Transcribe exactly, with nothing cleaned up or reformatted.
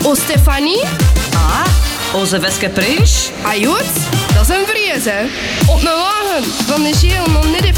O Stefanie? Ah, onze Weske Prijs. Ajoet? Dat is een vrees, hè. Op een wagen van de Geel nog net